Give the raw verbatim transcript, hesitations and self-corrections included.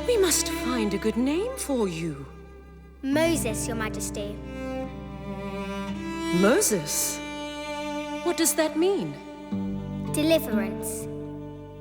We must find a good name for you. Moses, Your Majesty. Moses? What does that mean? Deliverance.